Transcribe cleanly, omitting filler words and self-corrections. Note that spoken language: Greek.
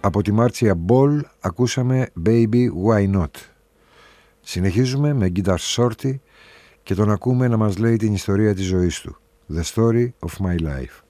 Από τη Μάρτσια Μπολ ακούσαμε Baby Why Not. Συνεχίζουμε με Guitar Shorty και τον ακούμε να μας λέει την ιστορία της ζωής του. The Story of My Life.